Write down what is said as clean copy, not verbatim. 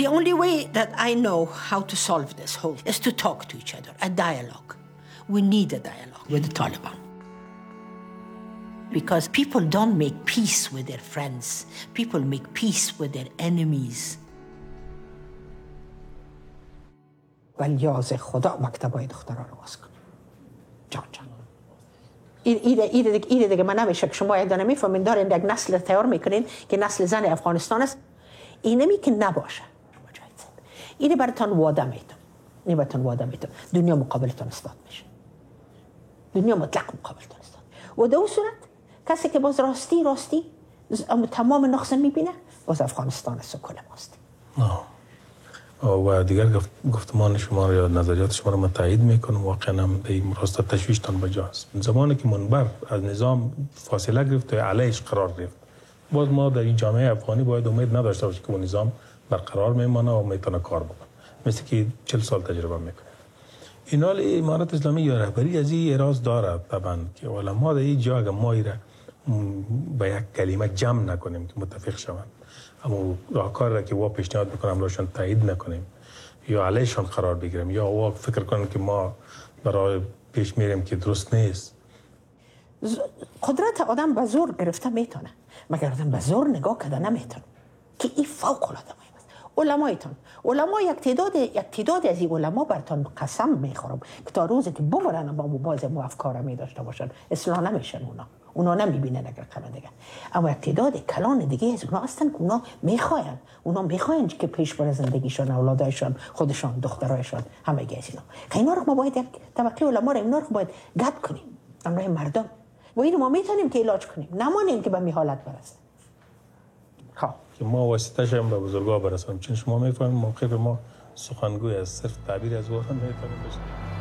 The only way that I know how to solve this whole is to talk to each other, a dialogue. We need a dialogue with the Taliban. Because people don't make peace with their friends. People make peace with their enemies. ولی از خدا مکتبای دخترها رو باز کن. جان. ایره دیگه من نمیشه که شما ایده نمیفهمین دارین یک نسل تیار میکنین که نسل زن افغانستان است. اینمی که نباشه. اینه براتون وعده میتون. دنیا مقابلتون استاد میشه. دنیا مطلق مقابلتون استاد. و در اون صورت کسی که باز راستی تمام نقص میبینه باز افغانستان است و کل ماست. و دیگر گفتمان شما یا نظریات شما را تایید میکنم. واقعا هم به این راستا تشویشتان بجاست. زمانی که منبر از نظام فاصله گرفت و علیش قرار گرفت، باز ما در این جامعه افغانی باید امید نداشته باشیم که اون نظام برقرار میمانه و میتونه کار بکنه. مثل که 40 سال تجربه میکنه. این حال امارت اسلامی یا رهبری از این اراز داره طبعا که علما در این جا اگر ما ایره به یک کلمه جمع نکنیم که متفق شوند، اما راهکار را که وا پیشنهاد میکنم راشون تایید نکنیم یا علیشان قرار بگیریم یا وا فکر کنیم که ما برای پیش میریم که درست نیست. قدرت آدم به زور گرفته میتونه، مگر آدم به زور نگاه کرده نمیتونه که این فوق العاده مهم است. علما یک تعداد از این علما براتون قسم میخورم که تا روزی که بمرن با باز مو افکار می داشته باشن اصلاح نمیشن. اونا نمیبینن اگر کلان دیگه، اما یک تعداد کلان دیگه از اونا هستن که اونا میخواین که پیش بر زندگیشون، اولادایشون، خودشون، دخترایشون، همه گیز اینا. که اینا رو ما باید یک طبقه علما رو اینا رو باید گپ کنیم امروز مردم و اینو ما میتونیم که علاج کنیم، نمانیم که به می حالت برسه. که ما واسطه‌اش هم به بزرگا برسونیم. چون شما میفهمید موقع ما سخنگوی از صرف تعبیر از وطن میتونیم بشه.